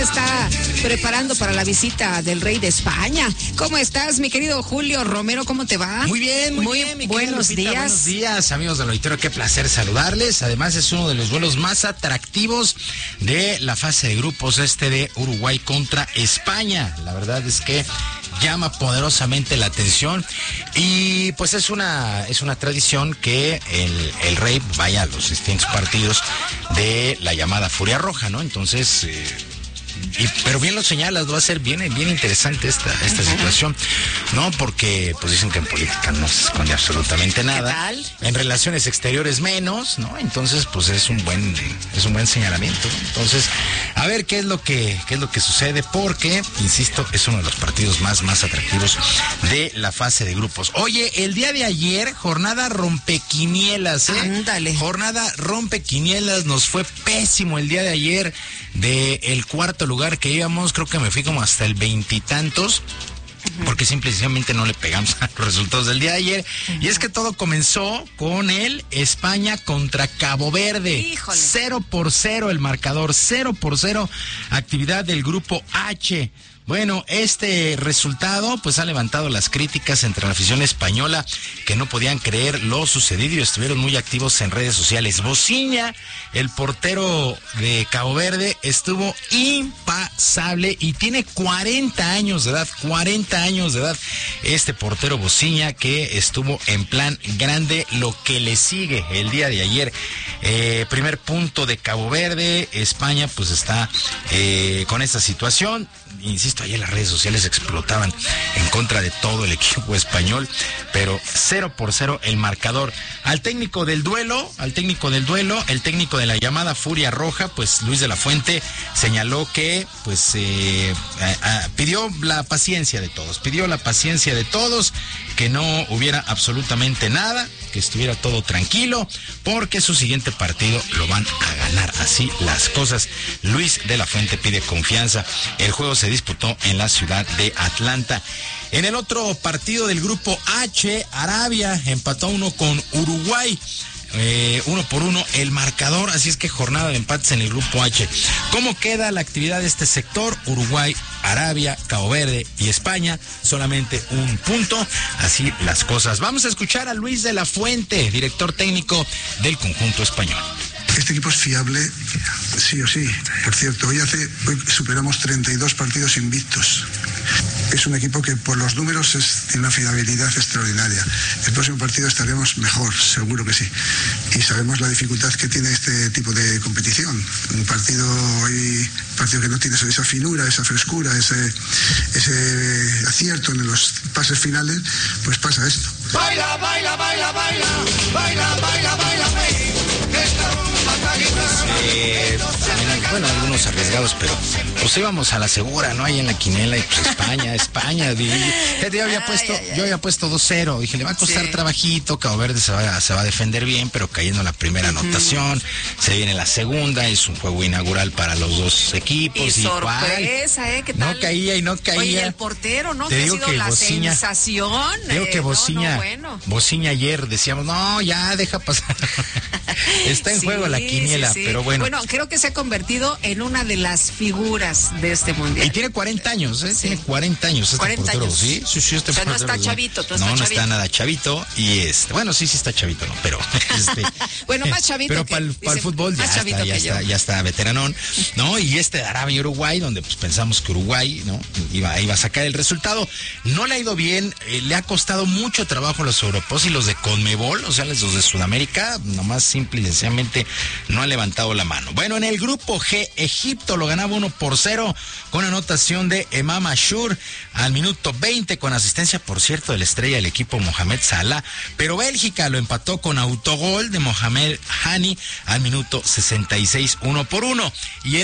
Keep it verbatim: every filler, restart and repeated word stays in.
Está preparando para la visita del rey de España. ¿Cómo estás, mi querido Julio Romero? ¿Cómo te va? Muy bien, muy, muy bien. Mi buenos Lupita, días. Buenos días, amigos del auditorio. Qué placer saludarles. Además, es uno de los vuelos más atractivos de la fase de grupos, este de Uruguay contra España. La verdad es que llama poderosamente la atención y pues es una es una tradición que el, el rey vaya a los distintos partidos de la llamada Furia Roja, ¿no? Entonces, eh, y, pero bien lo señalas, va a ser bien, bien interesante esta, esta situación, ¿no? Porque pues dicen que en política no se esconde absolutamente nada. ¿Qué tal? En relaciones exteriores menos, ¿no? Entonces, pues es un buen, es un buen señalamiento, ¿no? Entonces, a ver qué es lo que, qué es lo que sucede, porque, insisto, es uno de los partidos más, más atractivos de la fase de grupos. Oye, el día de ayer, jornada rompequinielas, ¿eh? Ándale. Jornada rompequinielas, nos fue pésimo el día de ayer. De el cuarto lugar que íbamos, creo que me fui como hasta el veintitantos. Porque simplemente no le pegamos a los resultados del día de ayer. Uh-huh. Y es que todo comenzó con el España contra Cabo Verde. Híjole. Cero por cero el marcador, cero por cero actividad del grupo H. Bueno, este resultado pues ha levantado las críticas entre la afición española, que no podían creer lo sucedido y estuvieron muy activos en redes sociales. Bociña, el portero de Cabo Verde, estuvo impasable y tiene cuarenta años de edad, cuarenta años de edad. Este portero Bociña, que estuvo en plan grande. Lo que le sigue el día de ayer, eh, primer punto de Cabo Verde. España pues está eh, con esta situación. Insisto, ayer las redes sociales explotaban en contra de todo el equipo español, pero cero por cero el marcador. Al técnico del duelo, al técnico del duelo, el técnico de la llamada Furia Roja, pues Luis de la Fuente, señaló que pues eh, a, a, pidió la paciencia de todos, pidió la paciencia de todos, que no hubiera absolutamente nada, que estuviera todo tranquilo, porque su siguiente partido lo van a ganar. Así las cosas. Luis de la Fuente pide confianza. El juego se disputó en la ciudad de Atlanta. En el otro partido del grupo H, Arabia empató uno con Uruguay. Eh, uno por uno el marcador, así es que jornada de empates en el grupo H. ¿Cómo queda la actividad de este sector? Uruguay, Arabia, Cabo Verde y España, solamente un punto, así las cosas. Vamos a escuchar a Luis de la Fuente, director técnico del conjunto español. Este equipo es fiable, sí o sí. Por cierto, hoy, hace, hoy superamos treinta y dos partidos invictos. Es un equipo que por los números es, tiene una fiabilidad extraordinaria. El próximo partido estaremos mejor, seguro que sí. Y sabemos la dificultad que tiene este tipo de competición. Un partido, hoy, un partido que no tiene esa finura, esa frescura, ese, ese acierto en los pases finales, pues pasa esto. Baila, baila, baila, baila, baila, baila, baila, baila. Eh, también, bueno, algunos arriesgados, pero pues íbamos a la segura, ¿no? Ahí en la quinela y pues España, España. Yo, yo había puesto, yo había puesto dos cero. Dije, le va a costar sí. trabajito, Cabo Verde se va, se va a defender bien, pero cayendo la primera uh-huh. anotación, se viene la segunda, es un juego inaugural para los dos equipos. Y sorpresa, ¿eh? ¿Qué tal? No caía y no caía. Oye, el portero, ¿no? Te que digo ha sido que la Bociña, sensación. Digo que eh, Bociña, no, no, bueno. Bociña ayer decíamos, no, ya deja pasar. Está en sí, juego la quiniela, sí, sí. pero bueno. Bueno, creo que se ha convertido en una de las figuras de este mundial. Y tiene cuarenta años, ¿eh? Sí. Tiene cuarenta años este cuarenta portero, años. ¿sí? Sí, sí, este o sea, no portero, está chavito, tú No, está no chavito. está nada chavito. Y este, bueno, sí, sí está chavito, ¿no? Pero, este. bueno, más chavito Pero que, para el, para el fútbol ya está, ya está, ya está veteranón, ¿no? Y este de Arabia y Uruguay, donde pues pensamos que Uruguay, ¿no? Iba, iba a sacar el resultado. No le ha ido bien, eh, le ha costado mucho trabajo a los europeos y los de Conmebol, o sea, los de Sudamérica, nomás simple y sencillamente no han levantado la mano. Bueno, en el grupo G, Egipto lo ganaba uno por cero con anotación de Emam Ashur al minuto veinte, con asistencia, por cierto, de la estrella del equipo Mohamed Salah, pero Bélgica lo empató con autogol de Mohamed Hani al minuto sesenta y seis, uno por uno. Y en